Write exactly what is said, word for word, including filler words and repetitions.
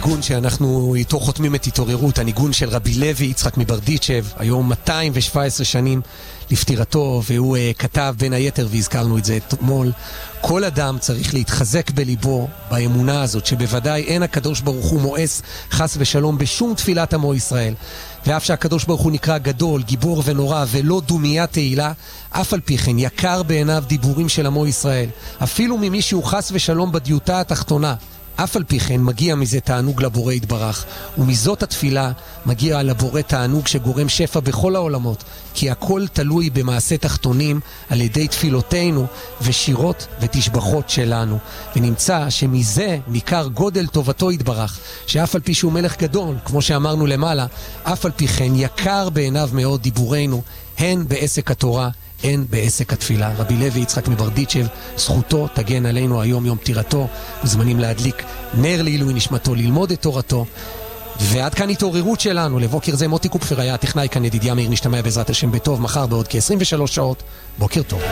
הניגון שאנחנו איתו חותמים את התעוררות, הניגון של רבי לוי יצחק מברדיצ'ב, היום מאתיים ושבע עשרה שנים לפטירתו, והוא uh, כתב בין היתר, והזכרנו את זה אתמול, כל אדם צריך להתחזק בליבו באמונה הזאת, שבוודאי אין הקדוש ברוך הוא מואס חס ושלום בשום תפילת עמו ישראל, ואף שהקדוש ברוך הוא נקרא גדול, גיבור ונורא ולא דומיה תהילה, אף על פי כן יקר בעיניו דיבורים של עמו ישראל, אפילו ממי שהוא חס ושלום בדיוטה התחתונה, אף על פי כן מגיע מזה תענוג לבורא יתברך, ומזאת התפילה מגיע לבורא תענוג שגורם שפע בכל העולמות, כי הכל תלוי במעשה תחתונים על ידי תפילותינו ושירות ותשבחות שלנו. ונמצא שמזה ניכר גודל טובתו יתברך, שאף על פי שהוא מלך גדול, כמו שאמרנו למעלה, אף על פי כן יקר בעיניו מאוד דיבורנו, הן בעסק התורה, אין בעסק התפילה. רבי לוי יצחק מברדיצ'ב, זכותו תגן עלינו היום יום פטירתו, מוזמנים להדליק נר לעילוי נשמתו, ללמוד את תורתו. ועד כאן התעוררות שלנו לבוקר זה. מוטי קופפר היה הטכנאי כאן, ידידיה מאיר, נשתמע בעזרת השם בטוב מחר בעוד כ-עשרים ושלוש שעות. בוקר טוב.